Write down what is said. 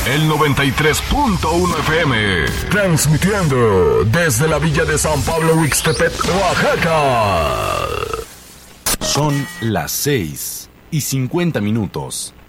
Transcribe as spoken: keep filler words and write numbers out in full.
el noventa y tres punto uno F M. Transmitiendo desde la villa de San Pablo Huixtepec, Oaxaca. Son las seis y cincuenta minutos.